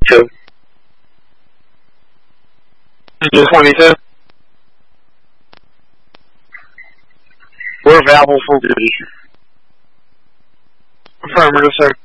2. 22. We're available for duty. Affirmative, sir.